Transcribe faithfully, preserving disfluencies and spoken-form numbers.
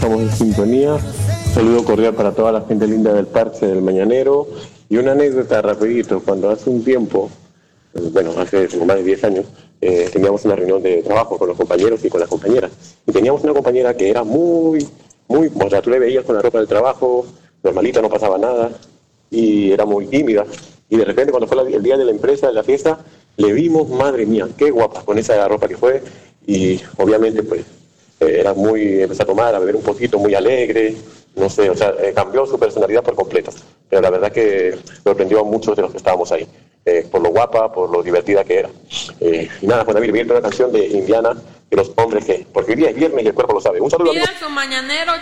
Estamos en sintonía. Un saludo cordial para toda la gente linda del Parche del Mañanero. Y una anécdota rapidito. Cuando hace un tiempo, bueno, hace como más de diez años, eh, teníamos una reunión de trabajo con los compañeros y con las compañeras. Y teníamos una compañera que era muy, muy, o sea, tú le veías con la ropa del trabajo, normalita, no pasaba nada, y era muy tímida. Y de repente, cuando fue la, el día de la empresa, de la fiesta, le vimos, madre mía, qué guapa con esa ropa que fue. Y obviamente, pues, eh, era muy, empezó a tomar, a beber un poquito, muy alegre, no sé, o sea, eh, cambió su personalidad por completo. Pero la verdad que sorprendió a muchos de los que estábamos ahí, eh, por lo guapa, por lo divertida que era. Eh, y nada, pues David, viendo una canción de Indiana, de los hombres que, porque hoy día es viernes y el cuerpo lo sabe. Un saludo. Mira su mañanero.